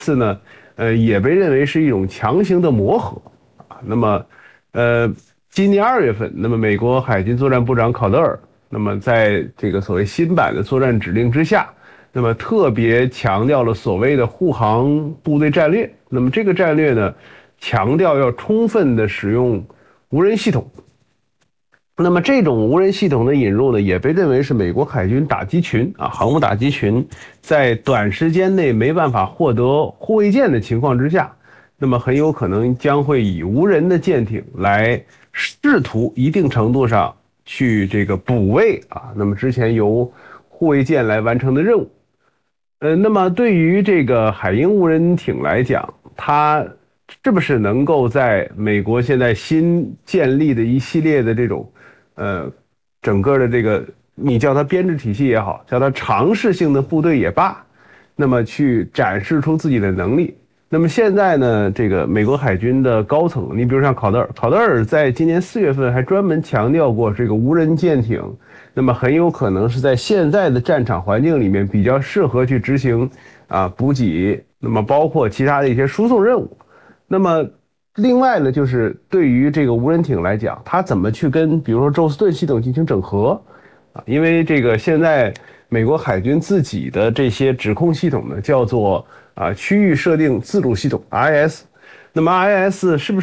次呢，也被认为是一种强行的磨合啊。那么，呃，今年2月份，那么美国海军作战部长考德尔，那么在这个所谓新版的作战指令之下，那么特别强调了所谓的护航部队战略。那么这个战略呢，强调要充分的使用无人系统。那么这种无人系统的引入呢，也被认为是美国海军打击群啊，航母打击群在短时间内没办法获得护卫舰的情况之下，那么很有可能将会以无人的舰艇来试图一定程度上去这个补位啊，那么之前由护卫舰来完成的任务。那么对于这个海鹰无人艇来讲，它是不是能够在美国现在新建立的一系列的这种，整个的这个你叫它编制体系也好，叫它尝试性的部队也罢，那么去展示出自己的能力？那么现在呢，这个美国海军的高层，你比如像考德尔在今年4月份还专门强调过，这个无人舰艇，那么很有可能是在现在的战场环境里面比较适合去执行补给，那么包括其他的一些输送任务。那么另外呢，就是对于这个无人艇来讲，它怎么去跟比如说宙斯盾系统进行整合啊？因为这个现在美国海军自己的这些指控系统呢，叫做区域设定自主系统 IS。那么 IS 是不是